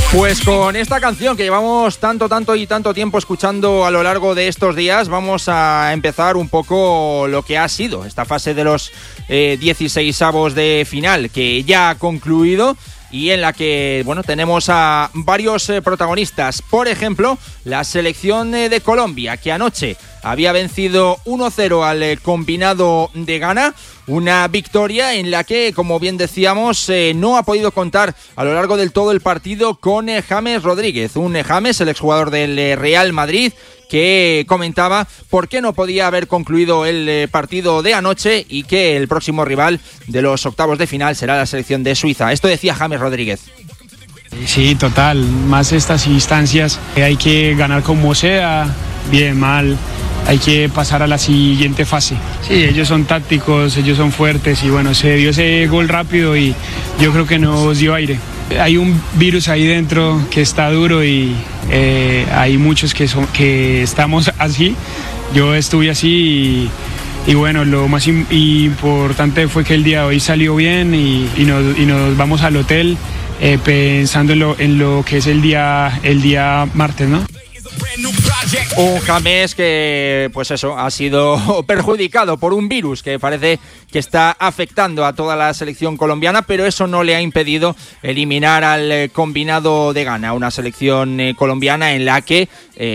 Pues con esta canción que llevamos tanto tiempo escuchando a lo largo de estos días, vamos a empezar un poco lo que ha sido esta fase de los 16avos de final, que ya ha concluido y en la que, bueno, tenemos a varios protagonistas. Por ejemplo, la selección de Colombia, que anoche había vencido 1-0 al combinado de Ghana, una victoria en la que, como bien decíamos, no ha podido contar a lo largo del todo el partido con James Rodríguez, un James, el exjugador del Real Madrid, que comentaba por qué no podía haber concluido el partido de anoche y que el próximo rival de los octavos de final será la selección de Suiza. Esto decía James Rodríguez. Sí, total, más estas instancias, hay que ganar como sea, bien, mal, hay que pasar a la siguiente fase. Sí, ellos son tácticos, ellos son fuertes y bueno, se dio ese gol rápido y yo creo que nos dio aire. Hay un virus ahí dentro que está duro y hay muchos que estamos así. Yo estuve así y bueno, lo más importante fue que el día de hoy salió bien y nos vamos al hotel pensando en lo que es el día martes, ¿no? Un James que, pues eso, ha sido perjudicado por un virus que parece que está afectando a toda la selección colombiana, pero eso no le ha impedido eliminar al combinado de Ghana, una selección colombiana en la que,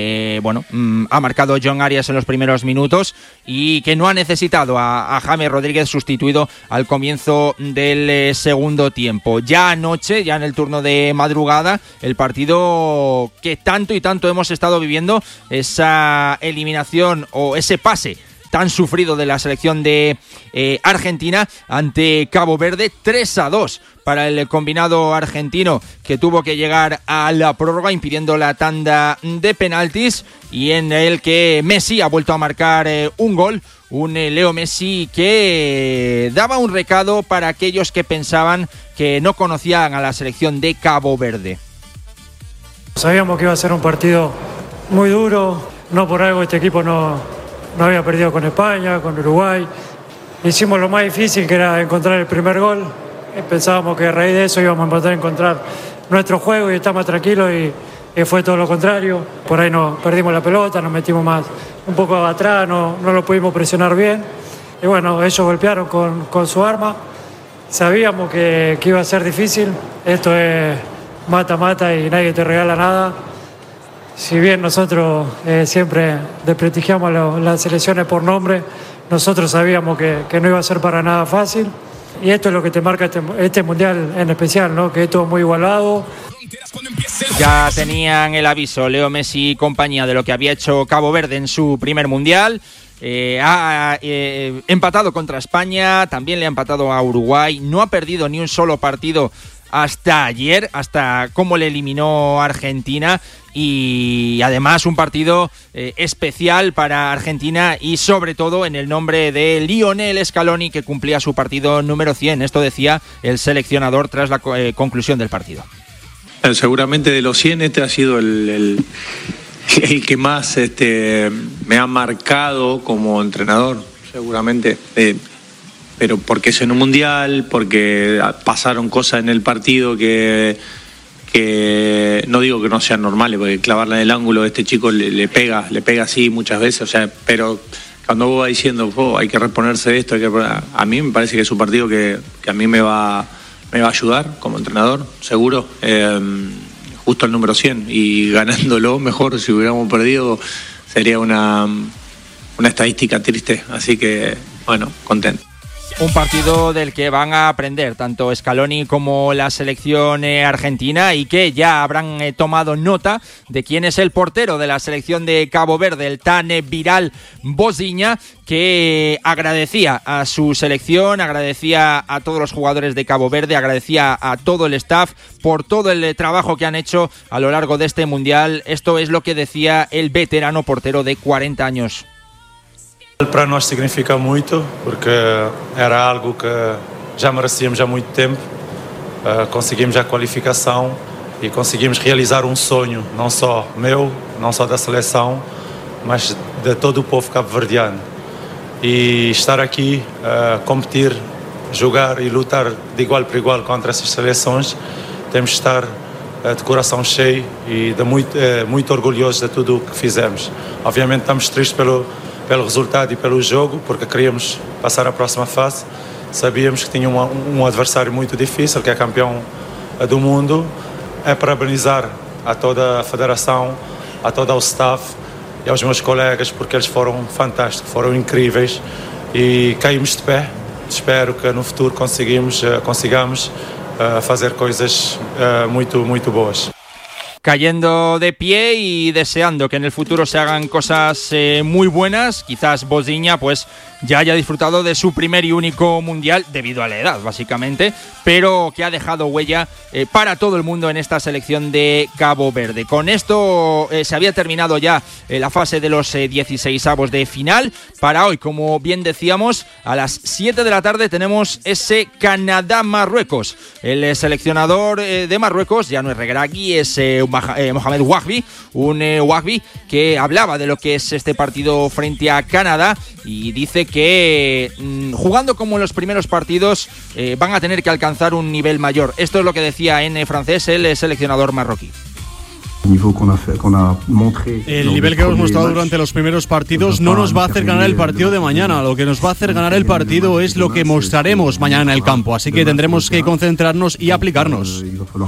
ha marcado John Arias en los primeros minutos y que no ha necesitado a James Rodríguez sustituido al comienzo del segundo tiempo. Ya anoche, ya en el turno de madrugada, el partido que tanto y tanto hemos estado viviendo, esa eliminación o ese pase tan sufrido de la selección de Argentina ante Cabo Verde, 3-2 para el combinado argentino, que tuvo que llegar a la prórroga impidiendo la tanda de penaltis, y en el que Messi ha vuelto a marcar un gol, un Leo Messi que daba un recado para aquellos que pensaban que no conocían a la selección de Cabo Verde. Sabíamos que iba a ser un partido muy duro, no por algo este equipo no había perdido con España, con Uruguay. Hicimos lo más difícil, que era encontrar el primer gol. Pensábamos que a raíz de eso íbamos a poder encontrar nuestro juego y estar más tranquilos, y fue todo lo contrario. Por ahí nos perdimos la pelota, nos metimos más un poco atrás, no lo pudimos presionar bien. Y bueno, ellos golpearon con su arma. Sabíamos que iba a ser difícil. Esto es mata-mata y nadie te regala nada. Si bien nosotros siempre desprestigiamos las selecciones por nombre, nosotros sabíamos que no iba a ser para nada fácil, y esto es lo que te marca este mundial en especial, ¿no? Que es todo muy igualado. Ya tenían el aviso Leo Messi y compañía de lo que había hecho Cabo Verde en su primer mundial. Ha empatado contra España, también le ha empatado a Uruguay, no ha perdido ni un solo partido hasta ayer, hasta cómo le eliminó Argentina, y además un partido especial para Argentina, y sobre todo en el nombre de Lionel Scaloni, que cumplía su partido número 100. Esto decía el seleccionador tras la conclusión del partido. Seguramente de los 100 este ha sido el que más me ha marcado como entrenador, seguramente. Pero porque es en un mundial, porque pasaron cosas en el partido que no digo que no sean normales, porque clavarla en el ángulo de este chico le pega así muchas veces, o sea, pero cuando vos vas diciendo, hay que reponerse de esto, a mí me parece que es un partido que a mí me va a ayudar como entrenador, seguro, justo el número 100, y ganándolo mejor. Si hubiéramos perdido sería una estadística triste, así que bueno, contento. Un partido del que van a aprender tanto Scaloni como la selección argentina, y que ya habrán tomado nota de quién es el portero de la selección de Cabo Verde, el tan viral Boziña, que agradecía a su selección, agradecía a todos los jugadores de Cabo Verde, agradecía a todo el staff por todo el trabajo que han hecho a lo largo de este mundial. Esto es lo que decía el veterano portero de 40 años. Para nós significa muito, porque era algo que já merecíamos há muito tempo. Conseguimos a qualificação e conseguimos realizar um sonho, não só meu, não só da seleção, mas de todo o povo cabo-verdiano. E estar aqui, competir, jogar e lutar de igual para igual contra essas seleções, temos de estar de coração cheio e muito orgulhosos de tudo o que fizemos. Obviamente estamos tristes pelo resultado e pelo jogo, porque queríamos passar à próxima fase. Sabíamos que tinha um adversário muito difícil, que é campeão do mundo. É parabenizar a toda a federação, a todo o staff e aos meus colegas, porque eles foram fantásticos, foram incríveis e caímos de pé. Espero que no futuro consigamos fazer coisas muito boas. Cayendo de pie y deseando que en el futuro se hagan cosas muy buenas. Quizás Bosdiña pues ya haya disfrutado de su primer y único mundial debido a la edad, básicamente, pero que ha dejado huella para todo el mundo en esta selección de Cabo Verde. Con esto se había terminado ya la fase de los 16avos de final. Para hoy, como bien decíamos, a las 7 de la tarde tenemos ese Canadá-Marruecos. El seleccionador de Marruecos ya no es Regragui, es Mohamed Wahbi, un Wahbi que hablaba de lo que es este partido frente a Canadá y dice que jugando como en los primeros partidos van a tener que alcanzar un nivel mayor. Esto es lo que decía en francés el seleccionador marroquí. El nivel que hemos mostrado durante los primeros partidos no nos va a hacer ganar el partido de mañana. Lo que nos va a hacer ganar el partido es lo que mostraremos mañana en el campo. Así que tendremos que concentrarnos y aplicarnos.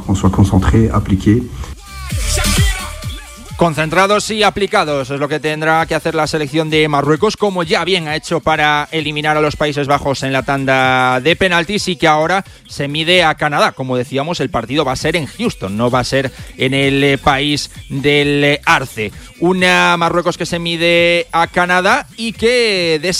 Concentrados y aplicados es lo que tendrá que hacer la selección de Marruecos, como ya bien ha hecho para eliminar a los Países Bajos en la tanda de penaltis, y que ahora se mide a Canadá. Como decíamos, el partido va a ser en Houston, no va a ser en el país del Arce. Una Marruecos que se mide a Canadá y que